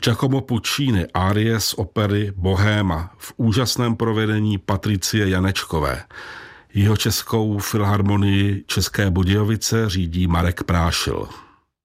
Giacomo Puccini árie z opery Bohéma v úžasném provedení Patricie Janečkové. Jeho českou filharmonii České Budějovice řídí Marek Prášil.